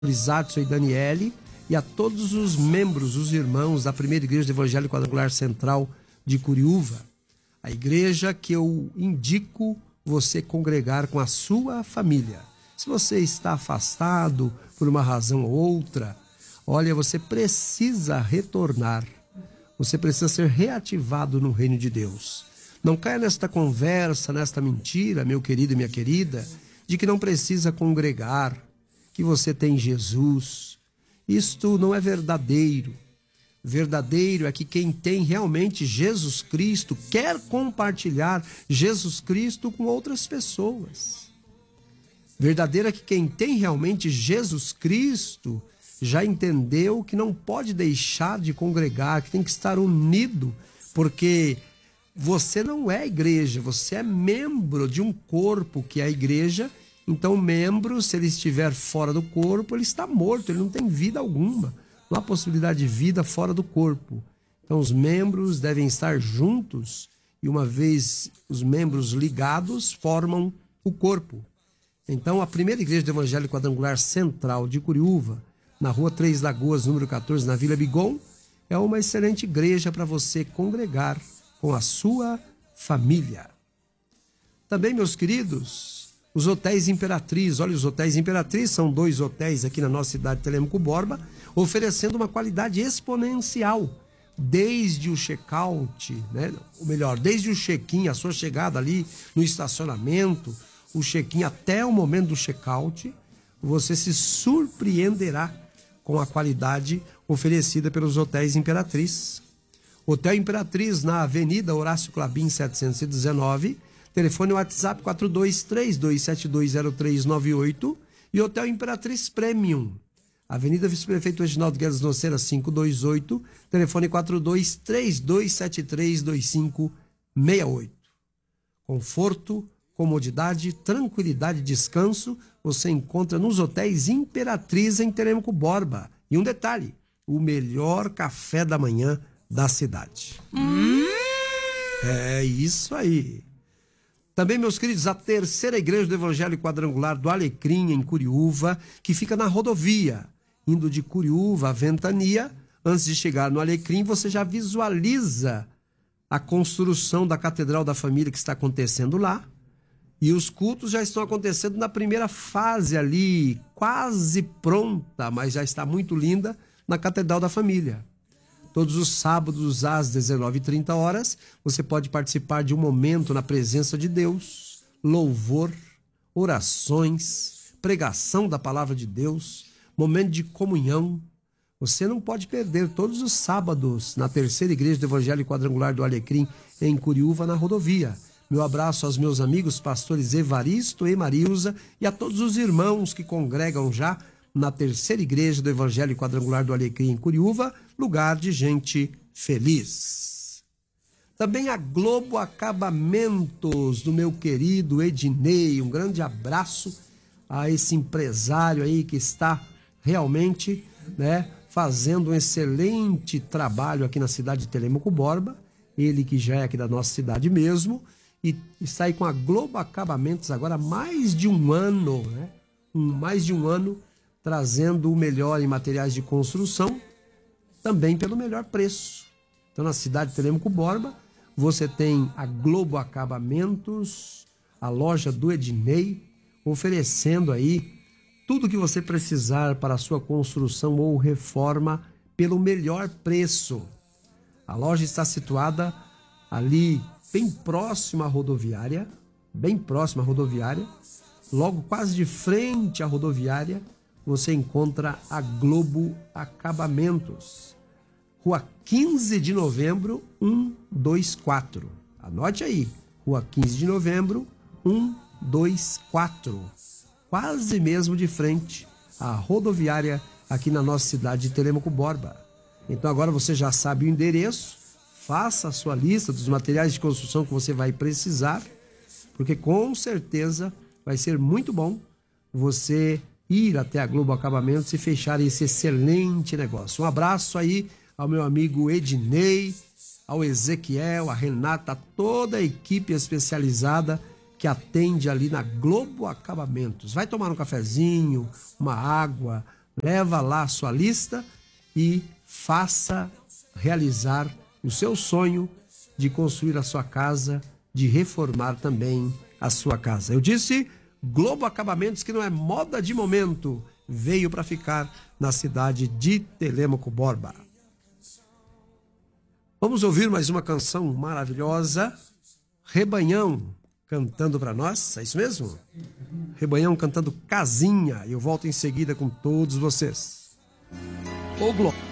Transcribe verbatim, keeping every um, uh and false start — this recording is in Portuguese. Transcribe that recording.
Adson e Daniele, e a todos os membros, os irmãos da Primeira Igreja do Evangelho Quadrangular Central de Curiúva, a igreja que eu indico você congregar com a sua família. Se você está afastado por uma razão ou outra, olha, você precisa retornar, você precisa ser reativado no reino de Deus. Não caia nesta conversa, nesta mentira, meu querido e minha querida, de que não precisa congregar, que você tem Jesus. Isto não é verdadeiro. Verdadeiro é que quem tem realmente Jesus Cristo quer compartilhar Jesus Cristo com outras pessoas. Verdadeiro é que quem tem realmente Jesus Cristo já entendeu que não pode deixar de congregar, que tem que estar unido, porque você não é igreja, você é membro de um corpo que é a igreja. Então, o membro, se ele estiver fora do corpo, ele está morto, ele não tem vida alguma. Não há possibilidade de vida fora do corpo. Então, os membros devem estar juntos e, uma vez os membros ligados, formam o corpo. Então, a Primeira Igreja do Evangelho Quadrangular Central de Curiúva, na Rua Três Lagoas, número quatorze, na Vila Bigon, é uma excelente igreja para você congregar com a sua família. Também, meus queridos, os hotéis Imperatriz. Olha, os hotéis Imperatriz são dois hotéis aqui na nossa cidade de Telêmaco Borba, oferecendo uma qualidade exponencial, desde o check-out, né? Ou melhor, desde o check-in, a sua chegada ali no estacionamento, o check-in até o momento do check-out, você se surpreenderá com a qualidade oferecida pelos hotéis Imperatriz. Hotel Imperatriz na Avenida Horácio Clabin setecentos e dezenove, telefone WhatsApp quatro dois três dois sete dois zero três nove oito, e Hotel Imperatriz Premium, Avenida Vice-Prefeito Reginaldo Guedes Noceira quinhentos e vinte e oito, telefone quatro dois três dois sete três dois cinco seis oito. Conforto, comodidade, tranquilidade e descanso você encontra nos hotéis Imperatriz em Telêmaco Borba. E um detalhe, o melhor café da manhã da cidade. Hum. É isso aí. Também, meus queridos, a Terceira Igreja do Evangelho Quadrangular do Alecrim, em Curiúva, que fica na rodovia, indo de Curiúva a Ventania. Antes de chegar no Alecrim, você já visualiza a construção da Catedral da Família que está acontecendo lá. E os cultos já estão acontecendo na primeira fase ali, quase pronta, mas já está muito linda, na Catedral da Família. Todos os sábados, às dezenove e trinta horas, você pode participar de um momento na presença de Deus, louvor, orações, pregação da palavra de Deus, momento de comunhão. Você não pode perder todos os sábados na Terceira Igreja do Evangelho Quadrangular do Alecrim, em Curiúva, na rodovia. Meu abraço aos meus amigos pastores Evaristo e Marilza e a todos os irmãos que congregam já na Terceira Igreja do Evangelho Quadrangular do Alecrim, em Curiúva, lugar de gente feliz. Também a Globo Acabamentos, do meu querido Ednei. Um grande abraço a esse empresário aí que está realmente, né, fazendo um excelente trabalho aqui na cidade de Telêmaco Borba. Ele que já é aqui da nossa cidade mesmo, e está aí com a Globo Acabamentos agora há mais de um ano, né? Um, mais de um ano, trazendo o melhor em materiais de construção, também pelo melhor preço. Então, na cidade de Telêmaco Borba, você tem a Globo Acabamentos, a loja do Ednei, oferecendo aí tudo que você precisar para a sua construção ou reforma pelo melhor preço. A loja está situada ali bem próxima à rodoviária, bem próxima à rodoviária, logo quase de frente à rodoviária, você encontra a Globo Acabamentos. Rua quinze de novembro, cento e vinte e quatro. Anote aí, Rua quinze de novembro, cento e vinte e quatro. Quase mesmo de frente à rodoviária aqui na nossa cidade de Telêmaco Borba. Então agora você já sabe o endereço, faça a sua lista dos materiais de construção que você vai precisar, porque com certeza vai ser muito bom você ir até a Globo Acabamentos e fechar esse excelente negócio. Um abraço aí ao meu amigo Ednei, ao Ezequiel, a Renata, toda a equipe especializada que atende ali na Globo Acabamentos. Vai tomar um cafezinho, uma água, Leva lá a sua lista e faça realizar o seu sonho de construir a sua casa, de reformar também a sua casa. Eu disse Globo Acabamentos, que não é moda de momento, veio para ficar na cidade de Telêmaco Borba. Vamos ouvir mais uma canção maravilhosa, Rebanhão cantando para nós, é isso mesmo? Rebanhão cantando Casinha. Eu volto em seguida com todos vocês. Ô Globo.